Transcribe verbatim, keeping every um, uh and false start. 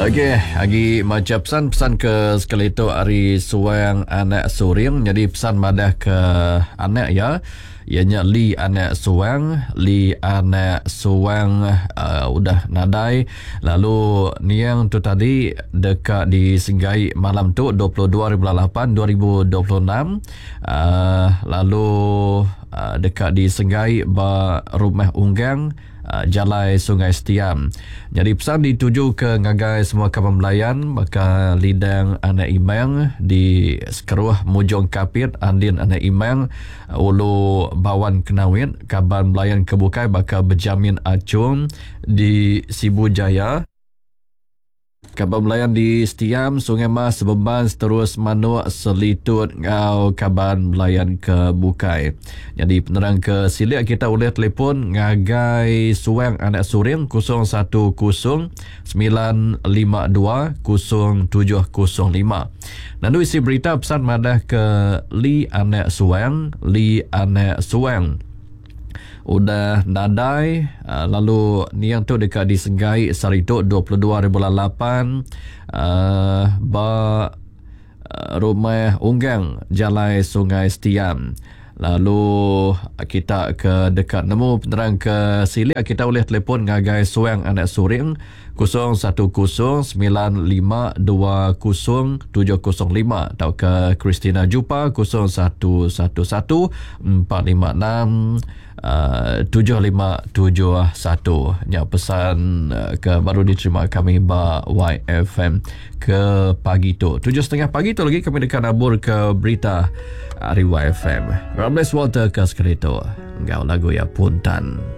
Okey, lagi macam pesan-pesan ke sekali itu hari suang anak suring. Jadi pesan madah ke anak ya. Ianya Li anak suang, Li anak suang uh, udah nadai. Lalu niang tu tadi dekat di Singgai malam tu dua puluh dua bulan lapan dua ribu dua puluh enam. Uh, lalu uh, dekat di Singgai ba rumah unggang Uh, Jalai Sungai Setiam. Jadi pesan dituju ke ngagai semua kawan melayan, maka lidang anak imang di Sekeruah Mujong Kapit Andin anak imang uh, ulu bawan kenawin kaban melayan kebukai bakal berjamin acung di Sibu Jaya. Kabar melayan di Setiam, Sungai Mas, Beban, terus Manuk, Selitut, ngau kaban melayan ke Bukai. Jadi penerang ke Silik kita boleh telefon ngagai suang anak suring kosong satu kosong sembilan lima dua kosong tujuh kosong lima. Nandu isi berita pesan madah ke Li anak suang, Li anak suang udah nadai. Uh, lalu ni yang tu dekat di Senggai Sarituk dua puluh dua bulan lapan uh, ba uh, rumah unggang Jalai Sungai Setiam. Lalu kita ke dekat nemu penerang ke Silik kita boleh telefon ngagai suang anak suring kosong satu kosong sembilan lima dua kosong tujuh kosong lima atau ke Christina Jupa kosong satu satu satu empat lima enam tujuh lima tujuh satu. Ya, pesan uh, ke baru diterima kami ba Y F M ke pagi tu tujuh setengah pagi tu lagi kami dekat nabur ke berita hari Y F M. Rambles Walter ke sekali tu ngau lagu ya puntan.